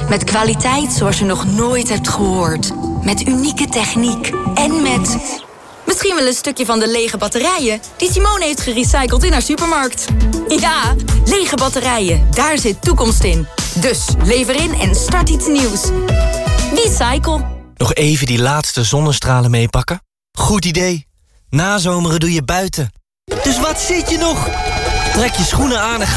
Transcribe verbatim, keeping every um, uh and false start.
Met kwaliteit zoals je nog nooit hebt gehoord. Met unieke techniek. En met... misschien wel een stukje van de lege batterijen die Simone heeft gerecycled in haar supermarkt. Ja, lege batterijen. Daar zit toekomst in. Dus lever in en start iets nieuws. Recycle. Nog even die laatste zonnestralen meepakken? Goed idee. Nazomeren doe je buiten. Dus wat zit je nog? Trek je schoenen aan en ga